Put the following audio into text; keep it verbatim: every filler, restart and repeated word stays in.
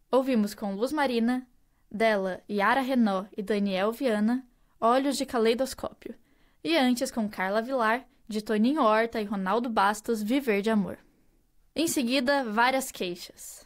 Ouvimos com Luz Marina, dela Yara Renault e Daniel Viana, Olhos de Caleidoscópio. E antes com Carla Vilar, de Toninho Horta e Ronaldo Bastos, Viver de Amor. Em seguida, Várias Queixas.